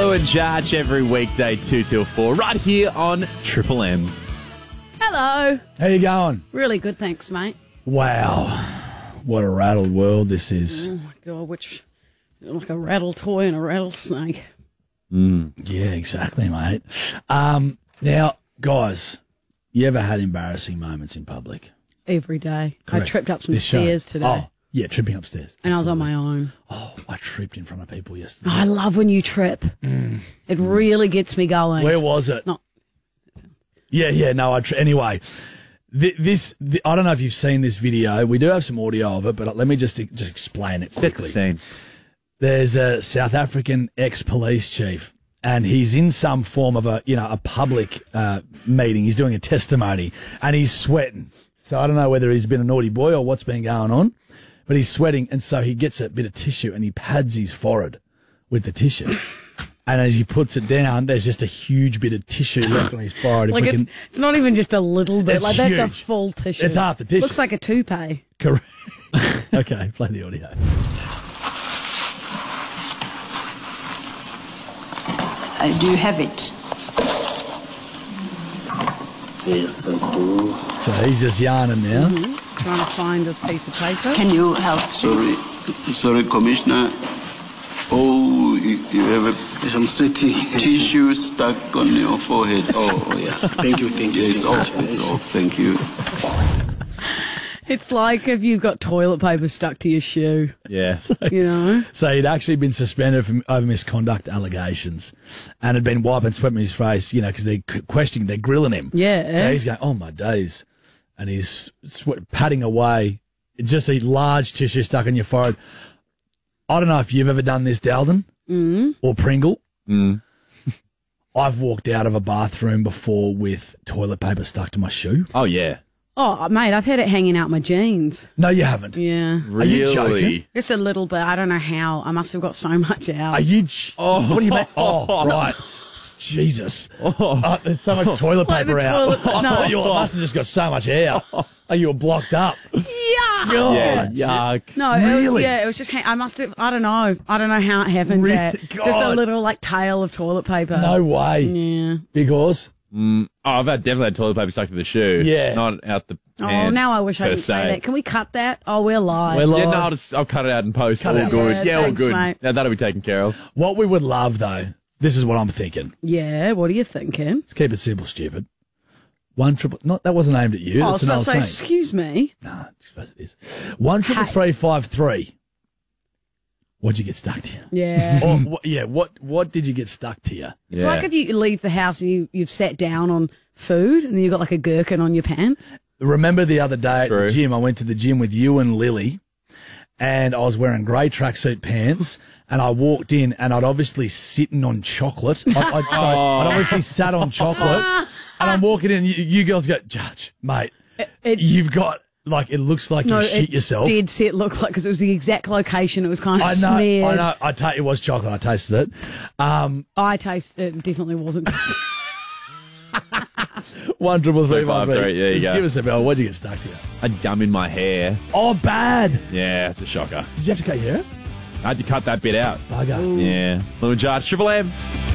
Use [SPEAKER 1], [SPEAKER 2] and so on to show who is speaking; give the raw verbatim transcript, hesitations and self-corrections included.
[SPEAKER 1] Beau and Jarch every weekday, two till four, right here on Triple M.
[SPEAKER 2] Hello.
[SPEAKER 3] How you going?
[SPEAKER 2] Really good, thanks, mate.
[SPEAKER 3] Wow. What a rattled world this is.
[SPEAKER 2] Oh, my God, which, like a rattle toy and a rattlesnake.
[SPEAKER 3] Mm. Yeah, exactly, mate. Um, now, guys, you ever had embarrassing moments in public?
[SPEAKER 2] Every day.
[SPEAKER 3] Correct.
[SPEAKER 2] I tripped up some
[SPEAKER 3] This show.
[SPEAKER 2] stairs today.
[SPEAKER 3] Oh, yeah, tripping upstairs.
[SPEAKER 2] And
[SPEAKER 3] Absolutely.
[SPEAKER 2] I was on my own.
[SPEAKER 3] Oh, I tripped in front of people yesterday.
[SPEAKER 2] Oh, I love when you trip.
[SPEAKER 3] Mm.
[SPEAKER 2] It really gets me going.
[SPEAKER 3] Where was it?
[SPEAKER 2] Not.
[SPEAKER 3] Yeah, yeah, no, I tri- anyway. Th- this, th- I don't know if you've seen this video. We do have some audio of it, but let me just just explain it quickly.
[SPEAKER 1] Set the scene.
[SPEAKER 3] There's a South African ex-police chief, and he's in some form of a, you know, a public uh, meeting. He's doing a testimony, and he's sweating. So I don't know whether he's been a naughty boy or what's been going on, but he's sweating, and so he gets a bit of tissue and he pads his forehead with the tissue. And as he puts it down, there's just a huge bit of tissue left on his forehead. If
[SPEAKER 2] Like
[SPEAKER 3] we
[SPEAKER 2] it's,
[SPEAKER 3] can,
[SPEAKER 2] it's not even just a little bit.
[SPEAKER 3] It's
[SPEAKER 2] Like that's a
[SPEAKER 3] huge.
[SPEAKER 2] full tissue.
[SPEAKER 3] It's half the tissue.
[SPEAKER 2] Looks like a toupee.
[SPEAKER 3] Correct. Okay, play the audio.
[SPEAKER 4] Uh, do you have it?
[SPEAKER 5] Yes, I do.
[SPEAKER 3] So he's just yarning now.
[SPEAKER 2] Mm-hmm. Trying to find this piece of paper.
[SPEAKER 4] Can you help?
[SPEAKER 5] Sorry, sorry, Commissioner. Oh, you, you have a
[SPEAKER 6] I'm sweating.
[SPEAKER 5] tissue stuck on your forehead. Oh, yes.
[SPEAKER 6] Thank you, thank you.
[SPEAKER 5] Yeah, it's
[SPEAKER 6] thank
[SPEAKER 5] off,
[SPEAKER 6] you.
[SPEAKER 5] it's off. Thank you.
[SPEAKER 2] It's like if you've got toilet paper stuck to your shoe.
[SPEAKER 1] Yeah.
[SPEAKER 2] You know?
[SPEAKER 3] So he'd actually been suspended from over misconduct allegations and had been wiping sweat in his face, you know, because they're c- questioning, they're grilling him.
[SPEAKER 2] Yeah.
[SPEAKER 3] So he's going, oh, my days. And he's sweat, patting away, just a large tissue stuck on your forehead. I don't know if you've ever done this, Dalton,
[SPEAKER 2] mm.
[SPEAKER 3] or Pringle.
[SPEAKER 1] Mm.
[SPEAKER 3] I've walked out of a bathroom before with toilet paper stuck to my shoe.
[SPEAKER 1] Oh, yeah.
[SPEAKER 2] Oh, mate, I've had it hanging out my jeans.
[SPEAKER 3] No, you haven't.
[SPEAKER 2] Yeah.
[SPEAKER 3] Are you joking?
[SPEAKER 1] Really?
[SPEAKER 2] Just a little bit. I don't know how. I must have got so much out.
[SPEAKER 3] Are you? J-
[SPEAKER 1] Oh.
[SPEAKER 3] What do you mean? Oh, right. Jesus. Uh, there's so much toilet
[SPEAKER 2] Like the
[SPEAKER 3] paper out.
[SPEAKER 2] toilet- no.
[SPEAKER 3] Oh, you must have just got so much hair. Oh, you were blocked up.
[SPEAKER 2] Yeah.
[SPEAKER 3] God.
[SPEAKER 1] Yeah, yuck.
[SPEAKER 2] No, it was,
[SPEAKER 3] Really?
[SPEAKER 2] yeah, it was just, hang- I must have, I don't know. I don't know how it happened.
[SPEAKER 3] Really?
[SPEAKER 2] Dad. Just a
[SPEAKER 3] God.
[SPEAKER 2] little, like, tail of toilet paper.
[SPEAKER 3] No way.
[SPEAKER 2] Yeah.
[SPEAKER 3] Because?
[SPEAKER 1] Mm. Oh, I've had definitely had toilet paper stuck to the shoe.
[SPEAKER 3] Yeah.
[SPEAKER 1] Not out the
[SPEAKER 2] Oh,
[SPEAKER 1] pants,
[SPEAKER 2] now I wish I
[SPEAKER 1] per
[SPEAKER 2] didn't say
[SPEAKER 1] se.
[SPEAKER 2] that. Can we cut that? Oh, we're live.
[SPEAKER 3] We're live.
[SPEAKER 1] Yeah, no, I'll, just, I'll cut it out and post.
[SPEAKER 3] Cut
[SPEAKER 1] all
[SPEAKER 3] it out.
[SPEAKER 1] good.
[SPEAKER 2] Yeah,
[SPEAKER 1] Yeah, all
[SPEAKER 2] thanks,
[SPEAKER 1] good.
[SPEAKER 2] mate.
[SPEAKER 1] Yeah, that'll be taken care of.
[SPEAKER 3] What we would love, though, this is what I'm thinking.
[SPEAKER 2] Yeah, what are you thinking?
[SPEAKER 3] Let's keep it simple, stupid. One triple. Not that wasn't aimed at you.
[SPEAKER 2] Oh, I
[SPEAKER 3] That's
[SPEAKER 2] was
[SPEAKER 3] an
[SPEAKER 2] about
[SPEAKER 3] old
[SPEAKER 2] to say,
[SPEAKER 3] saying.
[SPEAKER 2] excuse me.
[SPEAKER 3] No, I suppose it is. One triple
[SPEAKER 2] Hey.
[SPEAKER 3] three five three. What'd you get stuck to you?
[SPEAKER 2] Yeah.
[SPEAKER 3] Or, what, yeah. What What did you get stuck to you?
[SPEAKER 2] It's
[SPEAKER 1] Yeah.
[SPEAKER 2] like if you leave the house and you, you've sat down on food and then you've got like a gherkin on your pants.
[SPEAKER 3] Remember the other day at
[SPEAKER 1] True.
[SPEAKER 3] the gym? I went to the gym with you and Lily, and I was wearing grey tracksuit pants. And I walked in, and I'd obviously sitting on chocolate. I, I, so I'd obviously sat on chocolate, and I'm walking in. And you, you girls go, Judge, mate,
[SPEAKER 2] It-
[SPEAKER 3] you've got like it looks like
[SPEAKER 2] No,
[SPEAKER 3] you shit
[SPEAKER 2] it
[SPEAKER 3] yourself.
[SPEAKER 2] did set look like, because it was the exact location. It was kind of
[SPEAKER 3] I know,
[SPEAKER 2] smeared.
[SPEAKER 3] I know. I ta- it was chocolate. I tasted it. Um,
[SPEAKER 2] I tasted it. Definitely wasn't.
[SPEAKER 3] one triple three
[SPEAKER 1] Five,
[SPEAKER 3] five three.
[SPEAKER 1] three, there you
[SPEAKER 3] Just
[SPEAKER 1] go.
[SPEAKER 3] give us a bell. What'd you get stuck to you?
[SPEAKER 1] I had gum in my hair.
[SPEAKER 3] Oh, bad.
[SPEAKER 1] Yeah, it's a shocker.
[SPEAKER 3] Did you have to cut your hair?
[SPEAKER 1] I had to cut that bit out.
[SPEAKER 3] Bugger.
[SPEAKER 1] Yeah. Little Jarch, Triple M.